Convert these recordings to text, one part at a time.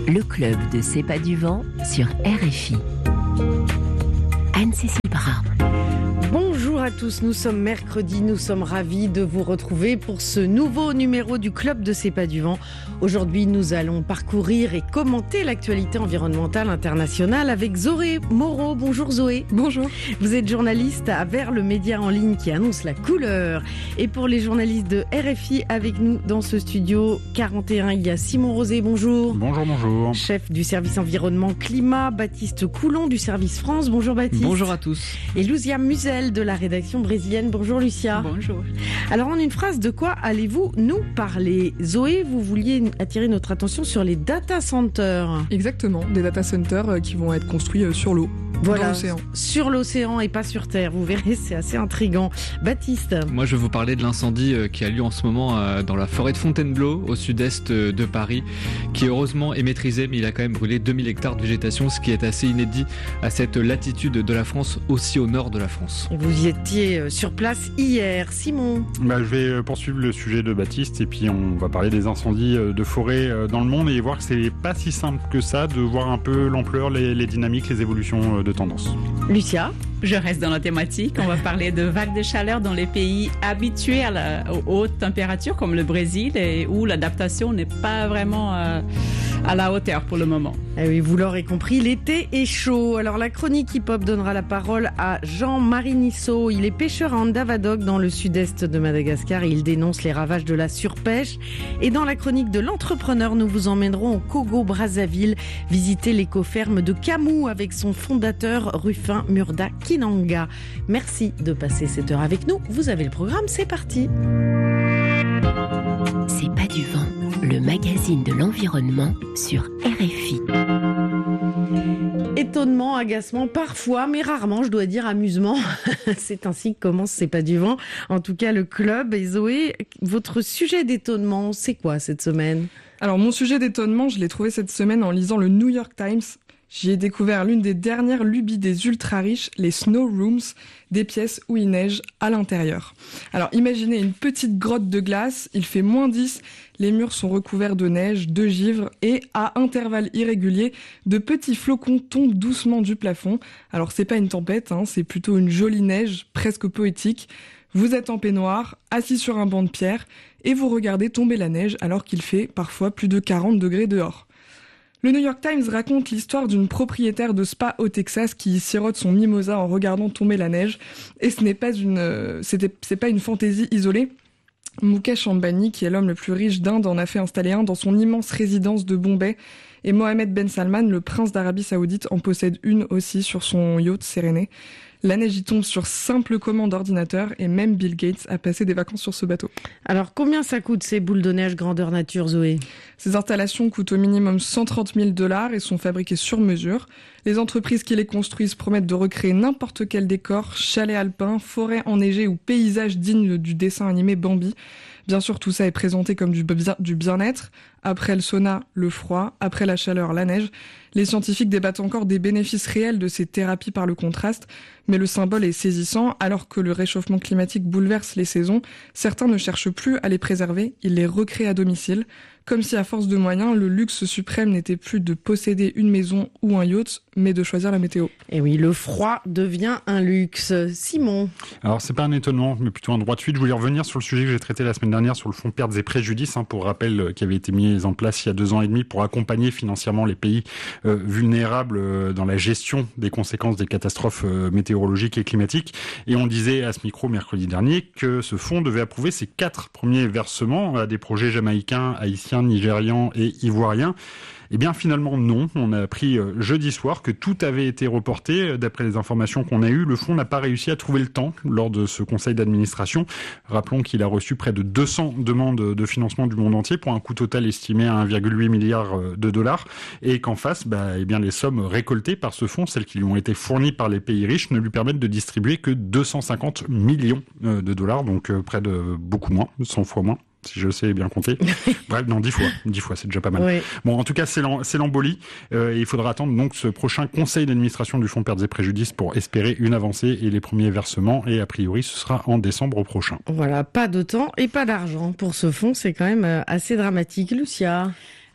Le club de C'est pas du vent sur RFI. Anne-Cécile Brun. Bonjour à tous, nous sommes mercredi, nous sommes ravis de vous retrouver pour ce nouveau numéro du club de C'est pas du vent. Aujourd'hui, nous allons parcourir et commenter l'actualité environnementale internationale avec Zoé Moreau. Bonjour Zoé. Bonjour. Vous êtes journaliste à Vert, le média en ligne qui annonce la couleur. Et pour les journalistes de RFI, avec nous dans ce studio 41, il y a Simon Rosé. Bonjour. Bonjour. Chef du service environnement climat, Baptiste Coulon du service France. Bonjour Baptiste. Bonjour à tous. Et Lucia Musel de la rédaction brésilienne. Bonjour Lucia. Bonjour. Alors en une phrase, de quoi allez-vous nous parler? Zoé, vous vouliez attirer notre attention sur les data centers. Exactement, des data centers qui vont être construits sur l'eau. Voilà, dans l'océan. Sur l'océan et pas sur Terre. Vous verrez, c'est assez intriguant. Baptiste. Moi, je vais vous parler de l'incendie qui a lieu en ce moment dans la forêt de Fontainebleau, au sud-est de Paris, qui heureusement est maîtrisé, mais il a quand même brûlé 2000 hectares de végétation, ce qui est assez inédit à cette latitude de la France, aussi au nord de la France. Et vous y étiez sur place hier. Simon. Je vais poursuivre le sujet de Baptiste et puis on va parler des incendies de forêt dans le monde et voir que c'est pas si simple que ça de voir un peu l'ampleur, les dynamiques, les évolutions de tendance. Lucia. Je reste dans la thématique. On va parler de vagues de chaleur dans les pays habitués aux hautes températures comme le Brésil et où l'adaptation n'est pas vraiment à la hauteur pour le moment. Eh oui, vous l'aurez compris, l'été est chaud. Alors la chronique hip-hop donnera la parole à Jean-Marie Nisso. Il est pêcheur à Andavadoc dans le sud-est de Madagascar et il dénonce les ravages de la surpêche. Et dans la chronique de l'entrepreneur, nous vous emmènerons au Congo-Brazzaville visiter l'écoferme de Kamou avec son fondateur Rufin Murda Kinanga. Merci de passer cette heure avec nous. Vous avez le programme, c'est parti. C'est pas du vent, le magazine de l'environnement sur RFI. Étonnement, agacement, parfois, mais rarement, je dois dire amusement. C'est ainsi que commence C'est pas du vent. En tout cas, le club. Et Zoé, votre sujet d'étonnement, c'est quoi cette semaine ? Alors mon sujet d'étonnement, je l'ai trouvé cette semaine en lisant le New York Times. J'y ai découvert l'une des dernières lubies des ultra-riches, les snow rooms, des pièces où il neige à l'intérieur. Alors imaginez une petite grotte de glace, il fait -10, les murs sont recouverts de neige, de givre et, à intervalles irréguliers, de petits flocons tombent doucement du plafond. Alors c'est pas une tempête, c'est plutôt une jolie neige, presque poétique. Vous êtes en peignoir, assis sur un banc de pierre, et vous regardez tomber la neige alors qu'il fait parfois plus de 40 degrés dehors. Le New York Times raconte l'histoire d'une propriétaire de spa au Texas qui sirote son mimosa en regardant tomber la neige. Et ce n'est pas une fantaisie isolée. Mukesh Ambani, qui est l'homme le plus riche d'Inde, en a fait installer un dans son immense résidence de Bombay. Et Mohammed Ben Salman, le prince d'Arabie Saoudite, en possède une aussi sur son yacht Séréné. La neige y tombe sur simple commande d'ordinateur et même Bill Gates a passé des vacances sur ce bateau. Alors, combien ça coûte ces boules de neige grandeur nature, Zoé ? Ces installations coûtent au minimum $130 000 et sont fabriquées sur mesure. Les entreprises qui les construisent promettent de recréer n'importe quel décor, chalet alpin, forêt enneigée ou paysage digne du dessin animé Bambi. Bien sûr, tout ça est présenté comme du bien-être. Après le sauna, le froid. Après la chaleur, la neige. Les scientifiques débattent encore des bénéfices réels de ces thérapies par le contraste. Mais le symbole est saisissant. Alors que le réchauffement climatique bouleverse les saisons, certains ne cherchent plus à les préserver. Ils les recréent à domicile. Comme si à force de moyens, le luxe suprême n'était plus de posséder une maison ou un yacht, mais de choisir la météo. Et oui, le froid devient un luxe. Simon. Alors c'est pas un étonnement, mais plutôt un droit de suite. Je voulais revenir sur le sujet que j'ai traité la semaine dernière sur le fonds pertes et préjudices, pour rappel, qui avait été mis en place il y a 2 ans et demi pour accompagner financièrement les pays vulnérables dans la gestion des conséquences des catastrophes météorologiques et climatiques. Et on disait à ce micro mercredi dernier que ce fonds devait approuver ses 4 premiers versements à des projets jamaïcains, haïtiens, nigérians et ivoiriens. Eh bien finalement non, on a appris jeudi soir que tout avait été reporté. D'après les informations qu'on a eues, le fonds n'a pas réussi à trouver le temps lors de ce conseil d'administration. Rappelons qu'il a reçu près de 200 demandes de financement du monde entier pour un coût total estimé à 1,8 milliard de dollars et qu'en face, les sommes récoltées par ce fonds, celles qui lui ont été fournies par les pays riches, ne lui permettent de distribuer que 250 millions de dollars, donc près de beaucoup moins, 100 fois moins. Si je sais bien compter. Bref, non, 10 fois, c'est déjà pas mal. Oui. Bon, en tout cas, c'est l'embolie. Il faudra attendre donc ce prochain conseil d'administration du fonds pertes et préjudices pour espérer une avancée et les premiers versements. Et a priori, ce sera en décembre prochain. Voilà, pas de temps et pas d'argent pour ce fonds. C'est quand même assez dramatique. Lucia.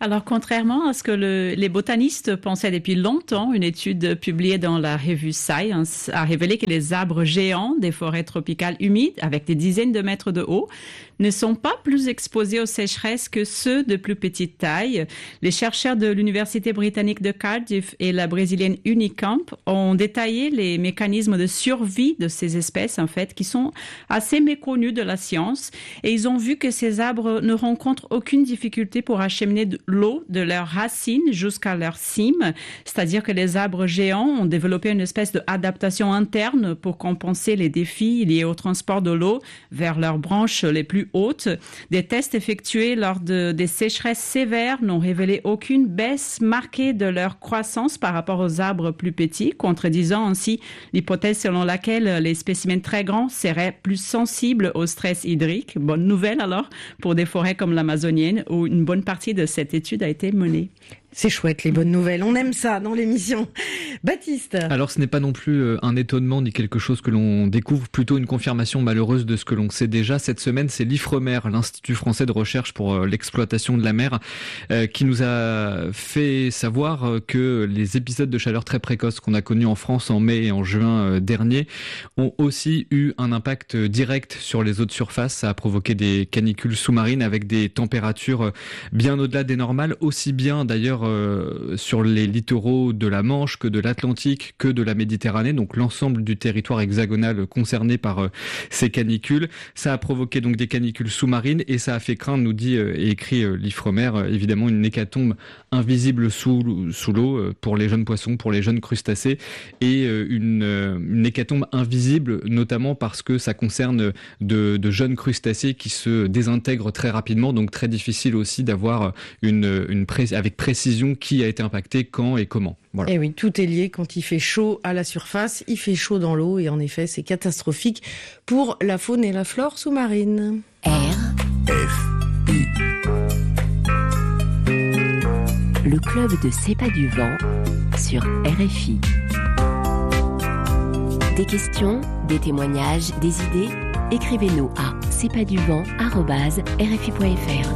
Alors, contrairement à ce que les botanistes pensaient depuis longtemps, une étude publiée dans la revue Science a révélé que les arbres géants des forêts tropicales humides, avec des dizaines de mètres de haut, ne sont pas plus exposés aux sécheresses que ceux de plus petite taille. Les chercheurs de l'Université britannique de Cardiff et la brésilienne Unicamp ont détaillé les mécanismes de survie de ces espèces, en fait, qui sont assez méconnus de la science. Et ils ont vu que ces arbres ne rencontrent aucune difficulté pour acheminer de l'eau de leurs racines jusqu'à leur cime. C'est-à-dire que les arbres géants ont développé une espèce d'adaptation interne pour compenser les défis liés au transport de l'eau vers leurs branches les plus hautes. Des tests effectués lors des sécheresses sévères n'ont révélé aucune baisse marquée de leur croissance par rapport aux arbres plus petits, contredisant ainsi l'hypothèse selon laquelle les spécimens très grands seraient plus sensibles au stress hydrique. Bonne nouvelle alors pour des forêts comme l'amazonienne où une bonne partie de cette étude a été menée. C'est chouette, les bonnes nouvelles. On aime ça dans l'émission. Baptiste. Alors, ce n'est pas non plus un étonnement ni quelque chose que l'on découvre, plutôt une confirmation malheureuse de ce que l'on sait déjà. Cette semaine, c'est l'IFREMER, l'Institut français de recherche pour l'exploitation de la mer, qui nous a fait savoir que les épisodes de chaleur très précoces qu'on a connus en France en mai et en juin dernier ont aussi eu un impact direct sur les eaux de surface. Ça a provoqué des canicules sous-marines avec des températures bien au-delà des normales, aussi bien d'ailleurs sur les littoraux de la Manche que de l'Atlantique que de la Méditerranée, donc l'ensemble du territoire hexagonal concerné par ces canicules. Ça a provoqué donc des canicules sous-marines et ça a fait craindre, nous dit et écrit l'IFREMER, évidemment une hécatombe invisible sous l'eau pour les jeunes poissons, pour les jeunes crustacés, et une hécatombe invisible notamment parce que ça concerne de jeunes crustacés qui se désintègrent très rapidement, donc très difficile aussi d'avoir avec précision qui a été impacté, quand et comment. Voilà. Et oui, tout est lié. Quand il fait chaud à la surface, il fait chaud dans l'eau et en effet, c'est catastrophique pour la faune et la flore sous-marine. RFI. Le club de C'est pas du vent sur RFI. Des questions, des témoignages, des idées, écrivez-nous à cestpaduvent@rfi.fr.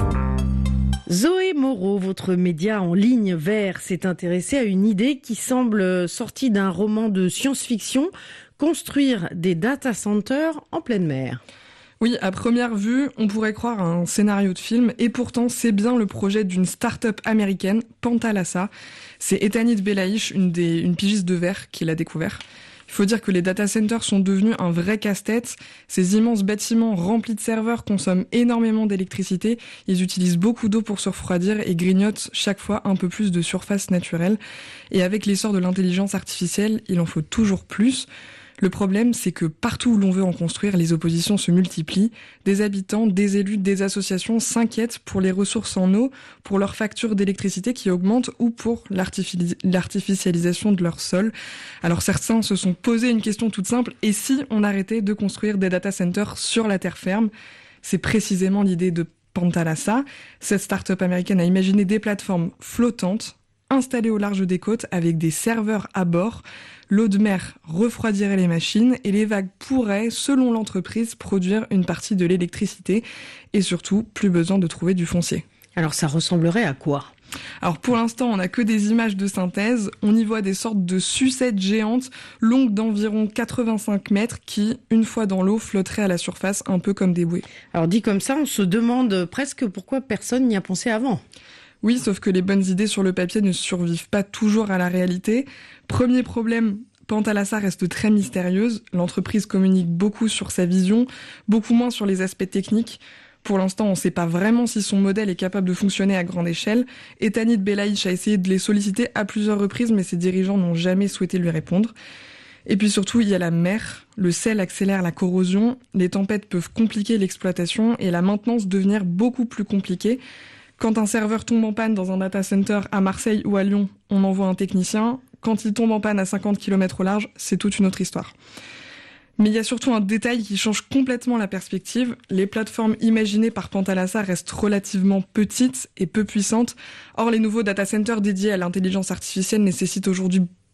Zoé Moreau, votre média en ligne vert, s'est intéressé à une idée qui semble sortie d'un roman de science-fiction, construire des data centers en pleine mer. Oui, à première vue, on pourrait croire à un scénario de film, et pourtant c'est bien le projet d'une start-up américaine, Panthalassa. C'est Etanit Belaïch, une pigiste de verre, qui l'a découvert. Il faut dire que les data centers sont devenus un vrai casse-tête. Ces immenses bâtiments remplis de serveurs consomment énormément d'électricité. Ils utilisent beaucoup d'eau pour se refroidir et grignotent chaque fois un peu plus de surface naturelle. Et avec l'essor de l'intelligence artificielle, il en faut toujours plus. Le problème, c'est que partout où l'on veut en construire, les oppositions se multiplient. Des habitants, des élus, des associations s'inquiètent pour les ressources en eau, pour leurs factures d'électricité qui augmentent ou pour l'artificialisation de leur sol. Alors certains se sont posé une question toute simple, et si on arrêtait de construire des data centers sur la terre ferme ? C'est précisément l'idée de Panthalassa. Cette start-up américaine a imaginé des plateformes flottantes, installées au large des côtes avec des serveurs à bord. L'eau de mer refroidirait les machines et les vagues pourraient, selon l'entreprise, produire une partie de l'électricité et surtout, plus besoin de trouver du foncier. Alors ça ressemblerait à quoi ? Alors pour l'instant, on n'a que des images de synthèse. On y voit des sortes de sucettes géantes, longues d'environ 85 mètres, qui, une fois dans l'eau, flotteraient à la surface, un peu comme des bouées. Alors dit comme ça, on se demande presque pourquoi personne n'y a pensé avant. Oui, sauf que les bonnes idées sur le papier ne survivent pas toujours à la réalité. Premier problème, Panthalassa reste très mystérieuse. L'entreprise communique beaucoup sur sa vision, beaucoup moins sur les aspects techniques. Pour l'instant, on ne sait pas vraiment si son modèle est capable de fonctionner à grande échelle. Etanit Belaïch a essayé de les solliciter à plusieurs reprises, mais ses dirigeants n'ont jamais souhaité lui répondre. Et puis surtout, il y a la mer. Le sel accélère la corrosion, les tempêtes peuvent compliquer l'exploitation et la maintenance devenir beaucoup plus compliquée. Quand un serveur tombe en panne dans un data center à Marseille ou à Lyon, on envoie un technicien. Quand il tombe en panne à 50 km au large, c'est toute une autre histoire. Mais il y a surtout un détail qui change complètement la perspective. Les plateformes imaginées par Panthalassa restent relativement petites et peu puissantes. Or, les nouveaux data centers dédiés à l'intelligence artificielle nécessitent aujourd'hui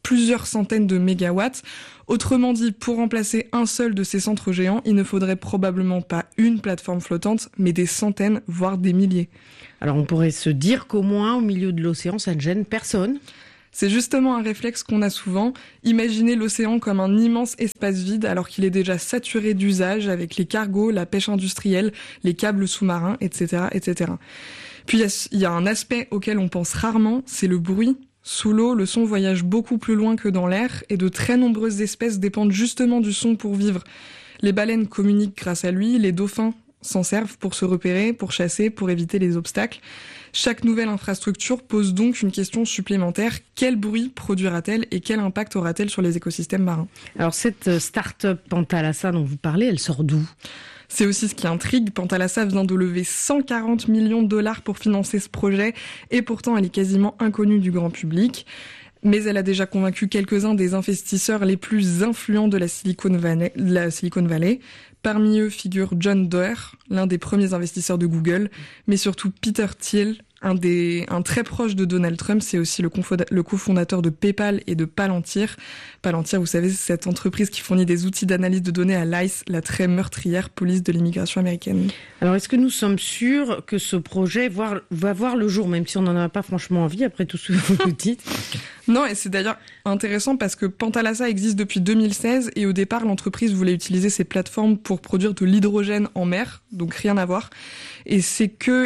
plusieurs centaines de mégawatts. Autrement dit, pour remplacer un seul de ces centres géants, il ne faudrait probablement pas une plateforme flottante, mais des centaines, voire des milliers. Alors on pourrait se dire qu'au moins au milieu de l'océan, ça ne gêne personne. C'est justement un réflexe qu'on a souvent. Imaginez l'océan comme un immense espace vide alors qu'il est déjà saturé d'usages avec les cargos, la pêche industrielle, les câbles sous-marins, etc., etc. Puis il y a un aspect auquel on pense rarement, c'est le bruit. Sous l'eau, le son voyage beaucoup plus loin que dans l'air et de très nombreuses espèces dépendent justement du son pour vivre. Les baleines communiquent grâce à lui, les dauphins s'en servent pour se repérer, pour chasser, pour éviter les obstacles. Chaque nouvelle infrastructure pose donc une question supplémentaire. Quel bruit produira-t-elle et quel impact aura-t-elle sur les écosystèmes marins ? Alors cette start-up Panthalassa dont vous parlez, elle sort d'où ? C'est aussi ce qui intrigue. Panthalassa vient de lever 140 millions de dollars pour financer ce projet et pourtant elle est quasiment inconnue du grand public. Mais elle a déjà convaincu quelques-uns des investisseurs les plus influents de la Silicon Valley. Parmi eux figure John Doerr, l'un des premiers investisseurs de Google, mais surtout Peter Thiel, un très proche de Donald Trump. C'est aussi le cofondateur de PayPal et de Palantir. Palantir, vous savez, c'est cette entreprise qui fournit des outils d'analyse de données à l'ICE, la très meurtrière police de l'immigration américaine. Alors, est-ce que nous sommes sûrs que ce projet va voir le jour, même si on n'en a pas franchement envie, après tout ce que vous nous dites ? Non, et c'est d'ailleurs intéressant parce que Panthalassa existe depuis 2016 et au départ, l'entreprise voulait utiliser ces plateformes pour produire de l'hydrogène en mer, donc rien à voir. Et ce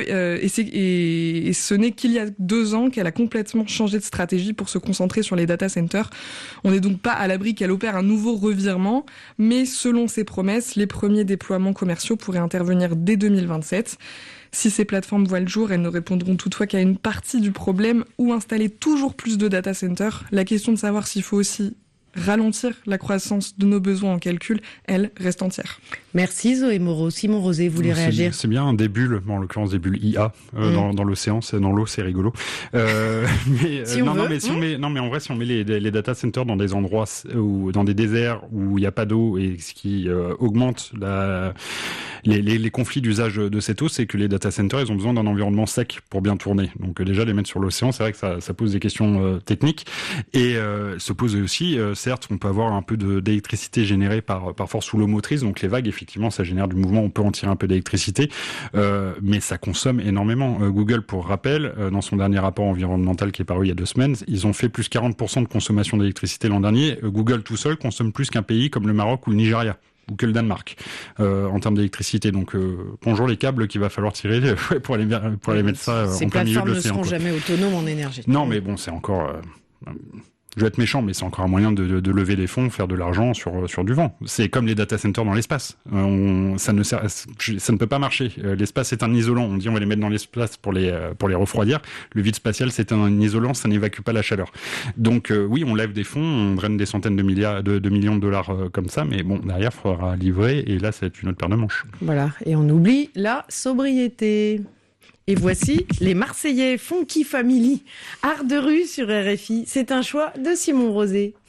n'est qu'il y a 2 ans qu'elle a complètement changé de stratégie pour se concentrer sur les data centers. On n'est donc pas à l'abri qu'elle opère un nouveau revirement, mais selon ses promesses, les premiers déploiements commerciaux pourraient intervenir dès 2027. Si ces plateformes voient le jour, elles ne répondront toutefois qu'à une partie du problème ou installer toujours plus de data centers. La question de savoir s'il faut aussi ralentir la croissance de nos besoins en calcul, elle reste entière. Merci Zoé Moreau. Simon Rosé, vous voulez réagir ? C'est bien des bulles, en l'occurrence des bulles IA dans l'océan, dans l'eau, c'est rigolo. Mais si on veut. Mais en vrai, si on met les data centers dans des endroits ou dans des déserts où il n'y a pas d'eau et ce qui augmente les conflits d'usage de cette eau, c'est que les data centers, ils ont besoin d'un environnement sec pour bien tourner. Donc déjà, les mettre sur l'océan, c'est vrai que ça pose des questions techniques et se pose aussi, certes, on peut avoir un peu d'électricité générée par force sous l'eau motrice, donc les vagues, effectivement, ça génère du mouvement, on peut en tirer un peu d'électricité, mais ça consomme énormément. Google, pour rappel, dans son dernier rapport environnemental qui est paru il y a 2 semaines, ils ont fait plus 40% de consommation d'électricité l'an dernier. Google tout seul consomme plus qu'un pays comme le Maroc ou le Nigeria, ou que le Danemark, en termes d'électricité. Donc, bonjour les câbles qu'il va falloir tirer pour aller mettre ça en plein milieu de l'océan. Ces plateformes ne seront jamais autonomes en énergie. Non, mais bon, c'est encore... je vais être méchant, mais c'est encore un moyen de lever des fonds, faire de l'argent sur du vent. C'est comme les data centers dans l'espace. Ça ne peut pas marcher. L'espace est un isolant. On dit on va les mettre dans l'espace pour les refroidir. Le vide spatial, c'est un isolant, ça n'évacue pas la chaleur. Donc oui, on lève des fonds, on draine des centaines de millions de dollars comme ça, mais bon, derrière, il faudra livrer, et là, ça va être une autre paire de manches. Voilà, et on oublie la sobriété. Et voici les Marseillais Funky Family, art de rue sur RFI. C'est un choix de Simon Rosé.